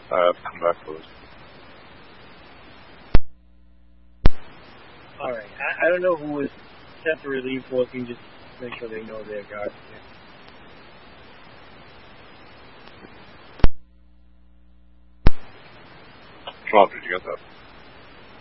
Come back close. Alright, I don't know who was set to relieve working, just make sure they know their guard. Rob, did you get that?